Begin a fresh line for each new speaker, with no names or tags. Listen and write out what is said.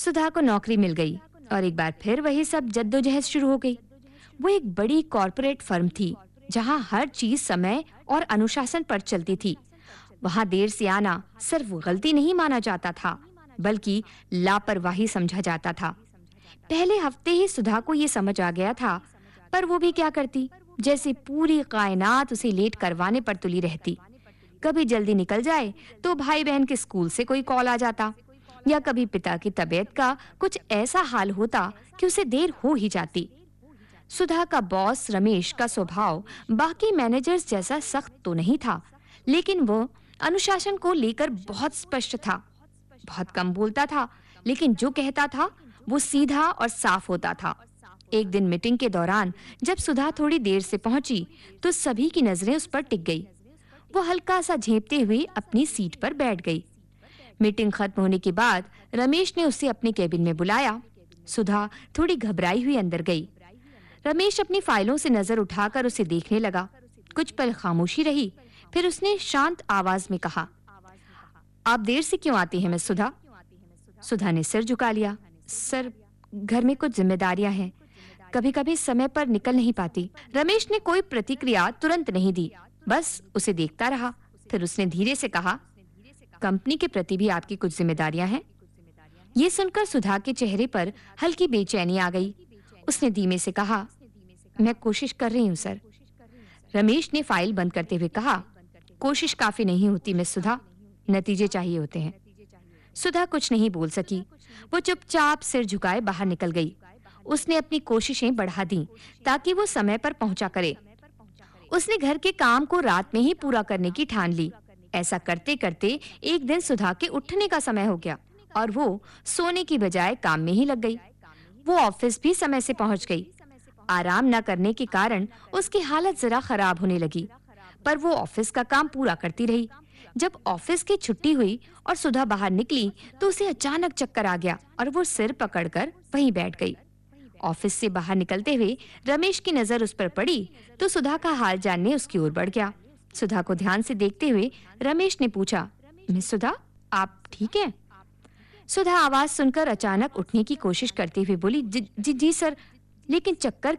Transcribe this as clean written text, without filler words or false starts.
सुधा को नौकरी मिल गई और एक बार फिर वही सब जद्दोजहद शुरू हो गई। वो एक बड़ी कॉर्पोरेट फर्म थी जहां हर चीज समय और अनुशासन पर चलती थी। वहां देर से आना सिर्फ गलती नहीं माना जाता था, बल्कि लापरवाही समझा जाता था। पहले हफ्ते ही सुधा को ये समझ आ गया था, पर वो भी क्या करती, जैसे पूरी कायनात उसे लेट करवाने पर तुली रहती। कभी जल्दी निकल जाए तो भाई बहन के स्कूल से कोई कॉल आ जाता, या कभी पिता की तबीयत का कुछ ऐसा हाल होता कि उसे देर हो ही जाती। सुधा का बॉस रमेश का स्वभाव बाकी मैनेजर्स जैसा सख्त तो नहीं था, लेकिन वो अनुशासन को लेकर बहुत स्पष्ट था। बहुत कम बोलता था, लेकिन जो कहता था वो सीधा और साफ होता था। एक दिन मीटिंग के दौरान जब सुधा थोड़ी देर से पहुंची, तो सभी की नजरें उस पर टिक गई। वो हल्का सा झेंपते हुए अपनी सीट पर बैठ गई। मीटिंग खत्म होने के बाद रमेश ने उसे अपने केबिन में बुलाया। सुधा थोड़ी घबराई हुई अंदर गई। रमेश अपनी फाइलों से नजर उठाकर उसे देखने लगा। कुछ पल खामोशी रही, फिर उसने शांत आवाज में कहा, आप देर से क्यों आती हैं मिस सुधा? सुधा ने सिर झुका लिया। सर, घर में कुछ जिम्मेदारियां हैं, कभी-कभी समय पर निकल नहीं पाती। रमेश ने कोई प्रतिक्रिया तुरंत नहीं दी, बस उसे देखता रहा। फिर उसने धीरे से कहा, कंपनी के प्रति भी आपकी कुछ जिम्मेदारियां हैं? ये सुनकर सुधा के चेहरे पर हल्की बेचैनी आ गई। उसने धीमे से कहा, मैं कोशिश कर रही हूँ सर। रमेश ने फाइल बंद करते हुए कहा, कोशिश काफी नहीं होती मिस सुधा, नतीजे चाहिए होते हैं। सुधा कुछ नहीं बोल सकी। वो चुपचाप सिर झुकाए बाहर निकल गई। उसने अपनी कोशिशें बढ़ा दी ताकि वो समय पर पहुंचा करे। उसने घर के काम को रात में ही पूरा करने की ठान ली। ऐसा करते-करते एक दिन सुधा के उठने का समय हो गया और वो सोने की बजाय काम में ही लग गई। वो ऑफिस भी समय से पहुंच गई। आराम न करने के कारण उसकी हालत जरा खराब होने लगी, पर वो ऑफिस का काम पूरा करती रही। जब ऑफिस की छुट्टी हुई और सुधा बाहर निकली, तो उसे अचानक चक्कर आ गया और वो सिर पकड़कर वहीं बैठ गई। ऑफिस से बाहर निकलते हुए रमेश की नजर उस पर पड़ी, तो सुधा का हाल जानने उसकी ओर बढ़ गया। सुधा को ध्यान से देखते हुए रमेश ने पूछा, मिस सुधा, आप ठीक हैं? सुधा आवाज सुनकर अचानक उठने की कोशिश करते हुए बोली, जी सर, लेकिन चक्कर